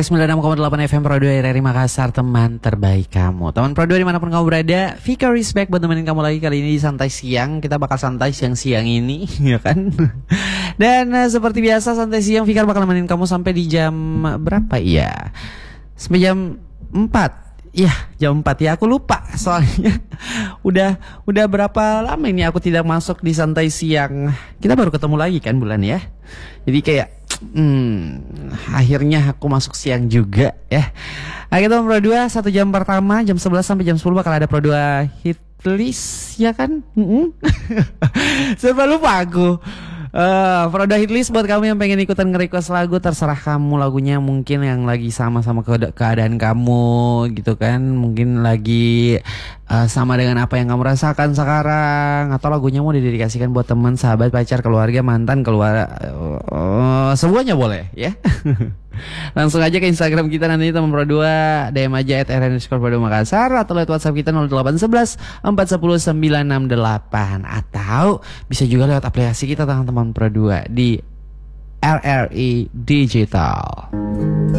Pakai 96,8 FM Pro 2 RRI Makassar, teman terbaik kamu. Teman Pro 2 dimanapun kamu berada, Vika respect buat nemenin kamu lagi kali ini di Santai Siang. Kita bakal santai siang-siang ini, ya kan? Dan seperti biasa Santai Siang Vika bakal nemenin kamu sampai di jam berapa ya? Sampai jam 4. Iya, jam 4 ya, aku lupa soalnya udah berapa lama ini aku tidak masuk di Santai Siang. Kita baru ketemu lagi kan bulan ya. Jadi kayak akhirnya aku masuk siang juga ya. Nah, kita Pro 2 1 jam pertama jam 11 sampai jam 10 bakal ada Pro 2 hit list ya kan? Serba lupa aku. Pro 2 hit list buat kamu yang pengen ikutan nge-request lagu, terserah kamu lagunya, mungkin yang lagi sama-sama keadaan kamu gitu kan, mungkin lagi sama dengan apa yang kamu rasakan sekarang, atau lagunya mau didedikasikan buat teman, sahabat, pacar, keluarga, mantan, semuanya boleh ya. Langsung aja ke Instagram kita nanti teman Pro 2, DM aja @rn_pro2 Makassar, atau lewat WhatsApp kita 0811 410 968, atau bisa juga lewat aplikasi kita teman-teman Pro 2 di RRI Digital.